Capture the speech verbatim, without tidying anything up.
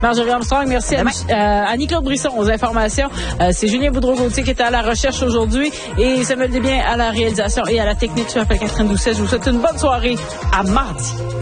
Marjorie Armstrong, merci à, euh, Annie-Claude Brisson aux informations. Euh, c'est Julien Boudreau-Gauthier qui était à la recherche aujourd'hui et Samuel Desbiens à la réalisation et à la technique. Je m'appelle Catherine Doucet. Je vous souhaite une bonne soirée. À mardi.